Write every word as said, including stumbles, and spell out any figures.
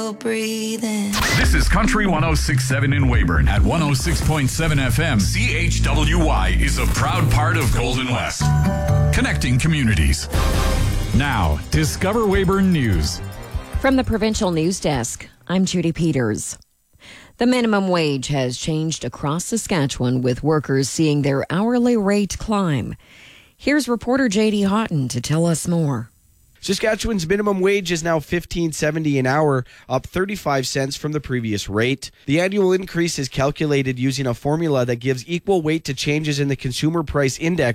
Breathing. This is Country one oh six point seven in Weyburn at one oh six point seven F M. C H W Y is a proud part of Golden West, connecting communities. Now, Discover Weyburn News. From the Provincial News Desk, I'm Judy Peters. The minimum wage has changed across Saskatchewan, with workers seeing their hourly rate climb. Here's reporter J D Houghton to tell us more. Saskatchewan's minimum wage is now fifteen seventy an hour, up thirty-five cents from the previous rate. The annual increase is calculated using a formula that gives equal weight to changes in the Consumer Price Index